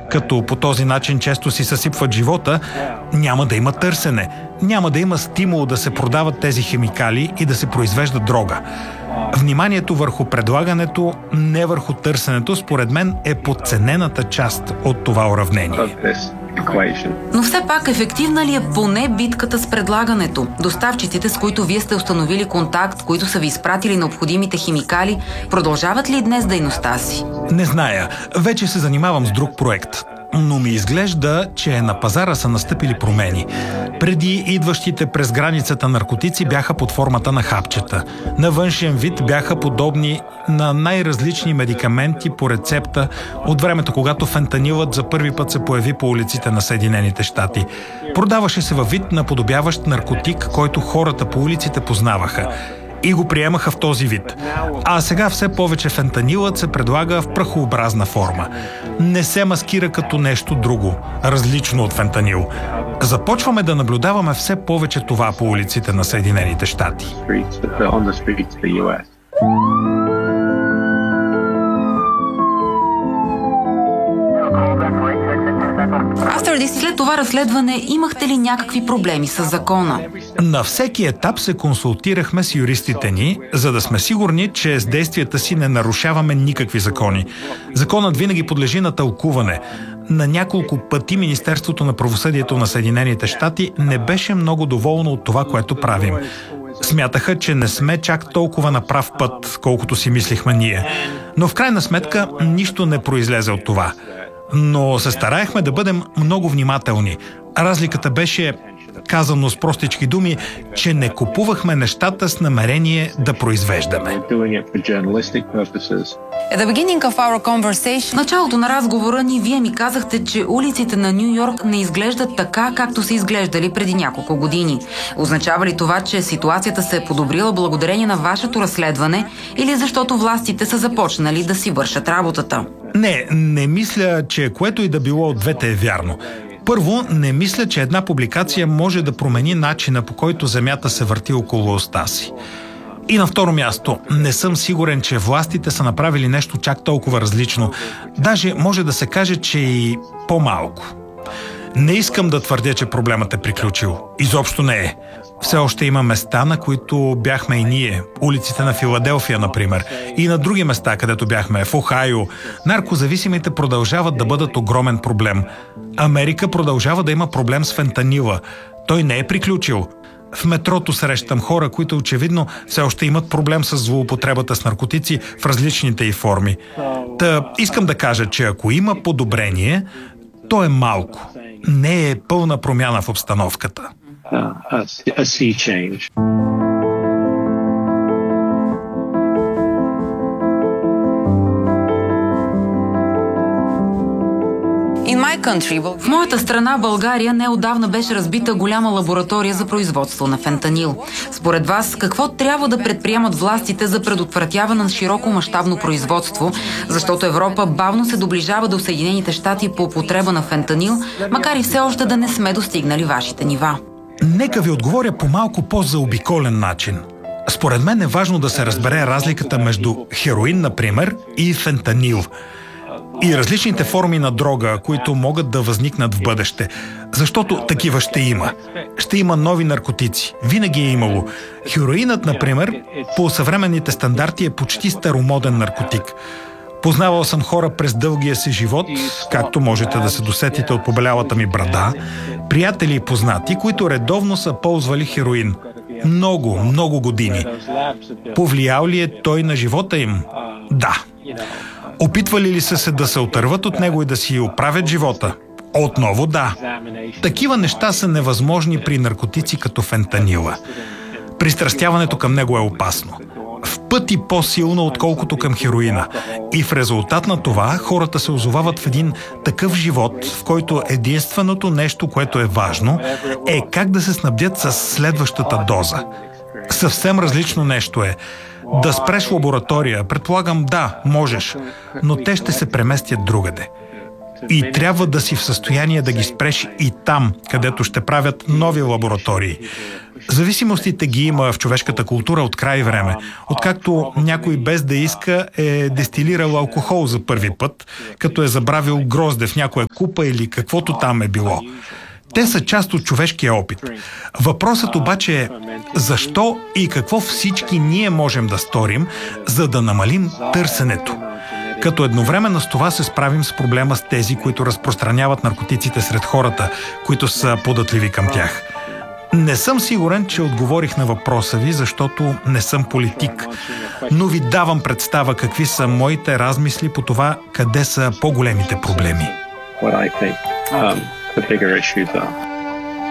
като по този начин често си съсипват живота, няма да има търсене, няма да има стимул да се продават тези химикали и да се произвежда дрога. Вниманието върху предлагането, не върху търсенето, според мен е подценената част от това уравнение. Но все пак ефективна ли е поне битката с предлагането? Доставчиците, с които вие сте установили контакт, които са ви изпратили необходимите химикали, продължават ли днес дейността си? Не зная. Вече се занимавам с друг проект. Но ми изглежда, че на пазара са настъпили промени. Преди идващите през границата наркотици бяха под формата на хапчета. На външен вид бяха подобни на най-различни медикаменти по рецепта от времето, когато фентанилът за първи път се появи по улиците на Съединените щати. Продаваше се във вид наподобяващ наркотик, който хората по улиците познаваха и го приемаха в този вид. А сега все повече фентанилът се предлага в прахообразна форма. Не се маскира като нещо друго, различно от фентанил. Започваме да наблюдаваме все повече това по улиците на Съединените щати. След това разследване имахте ли някакви проблеми с закона? На всеки етап се консултирахме с юристите ни, за да сме сигурни, че с действията си не нарушаваме никакви закони. Законът винаги подлежи на тълкуване. На няколко пъти Министерството на правосъдието на Съединените щати не беше много доволно от това, което правим. Смятаха, че не сме чак толкова на прав път, колкото си мислихме ние. Но в крайна сметка нищо не произлезе от това. Но се стараехме да бъдем много внимателни. Разликата беше, казано с простички думи, че не купувахме нещата с намерение да произвеждаме. В началото на разговора ни вие ми казахте, че улиците на Ню Йорк не изглеждат така, както са изглеждали преди няколко години. Означава ли това, че ситуацията се е подобрила благодарение на вашето разследване или защото властите са започнали да си вършат работата? Не мисля, че което и да било от двете е вярно. Първо, не мисля, че една публикация може да промени начина, по който Земята се върти около оста си. И на второ място, не съм сигурен, че властите са направили нещо чак толкова различно. Даже може да се каже, че и по-малко. Не искам да твърдя, че проблемът е приключил. Изобщо не е. Все още има места, на които бяхме и ние. Улиците на Филаделфия, например. И на други места, където бяхме. В Охайо. Наркозависимите продължават да бъдат огромен проблем. Америка продължава да има проблем с фентанила. Той не е приключил. В метрото срещам хора, които очевидно все още имат проблем с злоупотребата с наркотици в различните й форми. Искам да кажа, че ако има подобрение, то е малко. Не е пълна промяна в обстановката. A sea change. В моята страна, България, неотдавна беше разбита голяма лаборатория за производство на фентанил. Според вас, какво трябва да предприемат властите за предотвратяване на широко мащабно производство, защото Европа бавно се доближава до Съединените щати по употреба на фентанил, макар и все още да не сме достигнали вашите нива? Нека ви отговоря по малко по-заобиколен начин. Според мен е важно да се разбере разликата между хероин, например, и фентанил. И различните форми на дрога, които могат да възникнат в бъдеще. Защото такива ще има. Ще има нови наркотици. Винаги е имало. Хероинът, например, по съвременните стандарти е почти старомоден наркотик. Познавал съм хора през дългия си живот, както можете да се досетите от побелялата ми брада, приятели и познати, които редовно са ползвали хероин. Много години. Повлиял ли е той на живота им? Да. Опитвали ли са се да се отърват от него и да си оправят живота? Отново да. Такива неща са невъзможни при наркотици като фентанила. Пристрастяването към него е опасно. В пъти по-силно, отколкото към хероина. И в резултат на това хората се озовават в един такъв живот, в който единственото нещо, което е важно, е как да се снабдят с следващата доза. Съвсем различно нещо е. Да спреш лаборатория, предполагам, да, можеш, но те ще се преместят другаде. и трябва да си в състояние да ги спреш и там, където ще правят нови лаборатории. Зависимостите ги има в човешката култура от край време. Откакто някой без да иска е дестилирал алкохол за първи път, като е забравил грозде в някоя купа или каквото там е било. Те са част от човешкия опит. Въпросът обаче е защо и какво всички ние можем да сторим, за да намалим търсенето. Като едновременно с това се справим с проблема с тези, които разпространяват наркотиците сред хората, които са податливи към тях. Не съм сигурен, че отговорих на въпроса ви, защото не съм политик, но ви давам представа какви са моите размисли по това, къде са по-големите проблеми. What I think the bigger issues are.